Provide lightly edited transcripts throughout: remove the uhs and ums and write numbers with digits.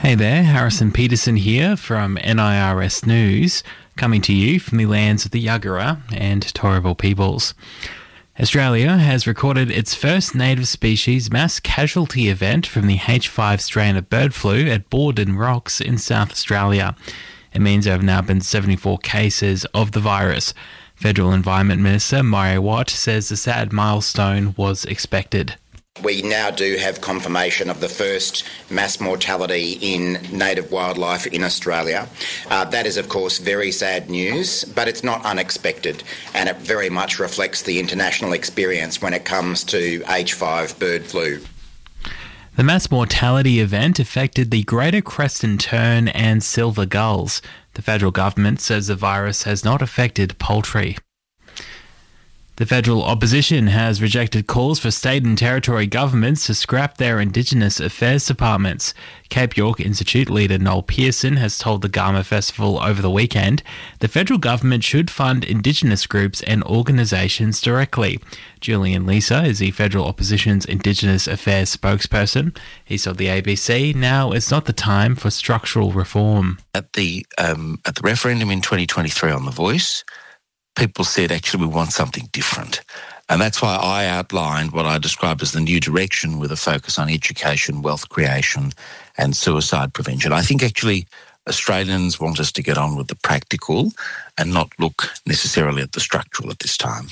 Hey there, Harrison Peterson here from NIRS News, coming to you from the lands of the Yagara and Turrbal peoples. Australia has recorded its first native species mass casualty event from the H5 strain of bird flu at Borden Rocks in South Australia. It means there have now been 74 cases of the virus. Federal Environment Minister Murray Watt says the sad milestone was expected. We now do have confirmation of the first mass mortality in native wildlife in Australia. That is, of course, very sad news, but it's not unexpected, and it very much reflects the international experience when it comes to H5 bird flu. The mass mortality event affected the greater crested tern and silver gulls. The federal government says the virus has not affected poultry. The federal opposition has rejected calls for state and territory governments to scrap their Indigenous Affairs departments. Cape York Institute leader Noel Pearson has told the Garma Festival over the weekend the federal government should fund Indigenous groups and organisations directly. Julian Lisa is the federal opposition's Indigenous Affairs spokesperson. He told the ABC, now is not the time for structural reform. At the referendum in 2023 on The Voice, people said, actually, we want something different. And that's why I outlined what I described as the new direction with a focus on education, wealth creation and suicide prevention. I think actually Australians want us to get on with the practical and not look necessarily at the structural at this time.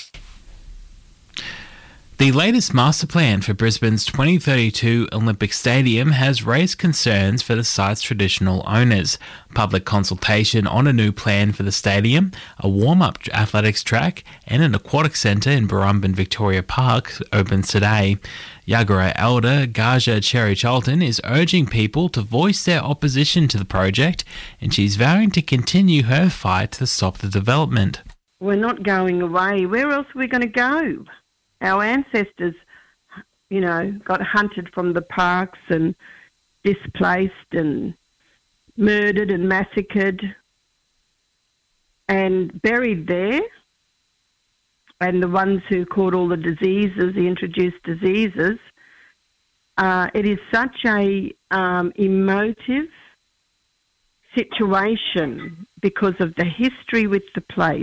The latest master plan for Brisbane's 2032 Olympic Stadium has raised concerns for the site's traditional owners. Public consultation on a new plan for the stadium, a warm-up athletics track and an aquatic centre in Burrumbin Victoria Park opens today. Yagara elder Gaja Cherry-Charlton is urging people to voice their opposition to the project, and she's vowing to continue her fight to stop the development. We're not going away. Where else are we going to go? Our ancestors, got hunted from the parks and displaced and murdered and massacred and buried there. And the ones who caught all the diseases, the introduced diseases, it is such a emotive situation because of the history with the place.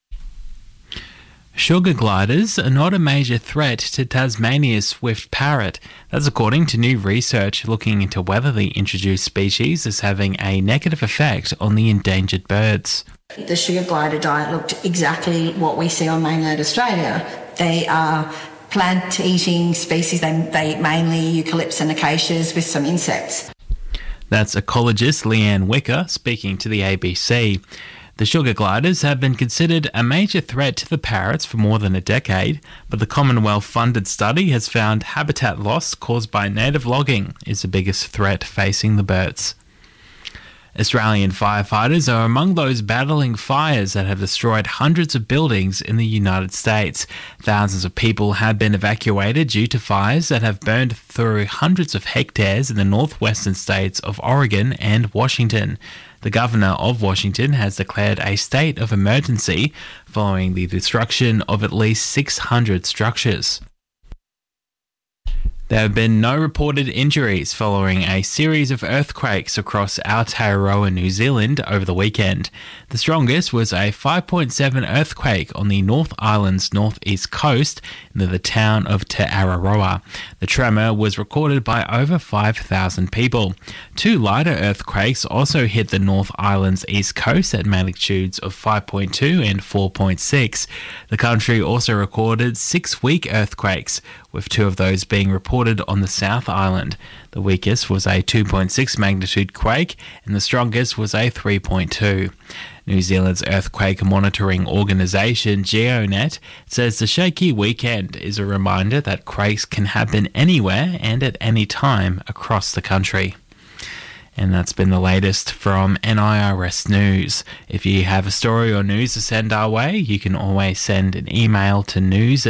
Sugar gliders are not a major threat to Tasmania's swift parrot. That's according to new research looking into whether the introduced species is having a negative effect on the endangered birds. The sugar glider diet looked exactly what we see on mainland Australia. They are plant-eating species. They eat mainly eucalypts and acacias with some insects. That's ecologist Leanne Wicker speaking to the ABC. The sugar gliders have been considered a major threat to the parrots for more than a decade, but the Commonwealth-funded study has found habitat loss caused by native logging is the biggest threat facing the birds. Australian firefighters are among those battling fires that have destroyed hundreds of buildings in the United States. Thousands of people have been evacuated due to fires that have burned through hundreds of hectares in the northwestern states of Oregon and Washington. The governor of Washington has declared a state of emergency following the destruction of at least 600 structures. There have been no reported injuries following a series of earthquakes across Aotearoa, New Zealand over the weekend. The strongest was a 5.7 earthquake on the North Island's northeast coast near the town of Te Araroa. The tremor was recorded by over 5,000 people. Two lighter earthquakes also hit the North Island's east coast at magnitudes of 5.2 and 4.6. The country also recorded 6 weak earthquakes, with 2 of those being reported on the South Island. The weakest was a 2.6 magnitude quake and the strongest was a 3.2. New Zealand's earthquake monitoring organisation GeoNet says the shaky weekend is a reminder that quakes can happen anywhere and at any time across the country. And that's been the latest from NIRS News. If you have a story or news to send our way, you can always send an email to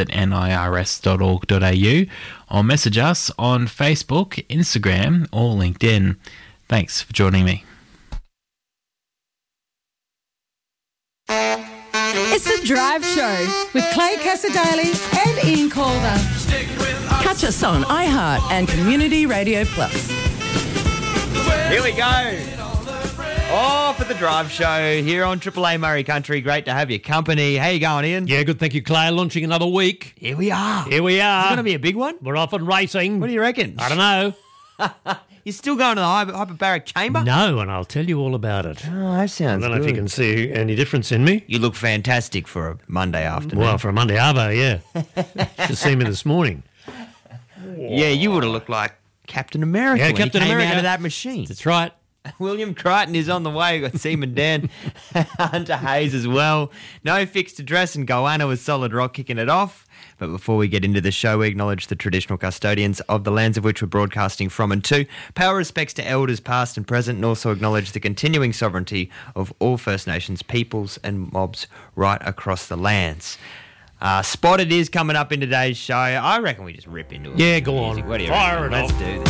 news@nirs.org.au or message us on Facebook, Instagram or LinkedIn. Thanks for joining me. It's The Drive Show with Clay Casadali and Ian Calder. Catch us on iHeart and Community Radio Plus. Here we go. Oh, for the drive show here on Triple A Murray Country. Great to have your company. How you going, Ian? Yeah, good. Thank you, Clay. Launching another week. Here we are. Here we are. It's going to be a big one. We're off and racing. What do you reckon? I don't know. You're still going to the hyperbaric chamber? No, and I'll tell you all about it. Oh, that sounds I don't know good. if you can see any difference in me. You look fantastic for a Monday afternoon. Well, for a Monday arvo, yeah. Should see me this morning. Yeah, you would have looked like Captain America Yeah, when Captain he came America. out of that machine. That's right. William Crichton is on the way. We've got Seaman Dan, Hunter Hayes as well. No Fixed Address and Goanna with Solid Rock kicking it off. But before we get into the show, we acknowledge the traditional custodians of the lands of which we're broadcasting from and to. Pay our respects to elders past and present, and also acknowledge the continuing sovereignty of all First Nations peoples and mobs right across the lands. Spotted is coming up in today's show. I reckon we just rip into it. Yeah, go on. What do you Fire reckon? it Let's off. do this.